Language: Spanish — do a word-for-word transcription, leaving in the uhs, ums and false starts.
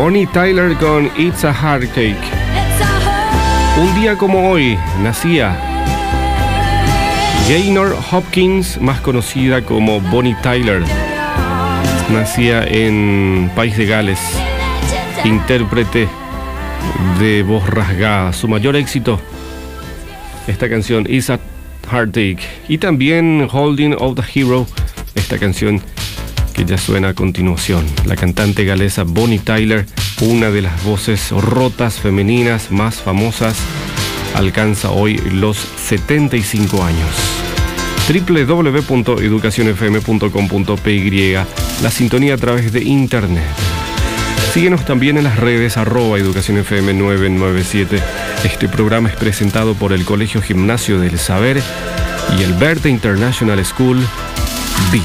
Bonnie Tyler con It's a Heartache. Un día como hoy nacía Gaynor Hopkins, más conocida como Bonnie Tyler. Nacía en País de Gales, intérprete de voz rasgada. Su mayor éxito, esta canción It's a Heartache, y también Holding of the Hero, esta canción que ya suena a continuación. La cantante galesa Bonnie Tyler, una de las voces rotas femeninas más famosas, alcanza hoy los setenta y cinco años. doble u doble u doble u punto educación f m punto com punto p y, la sintonía a través de internet. Síguenos también en las redes arroba educación f m nueve nueve siete. Este programa es presentado por el Colegio Gimnasio del Saber y el Verde International School.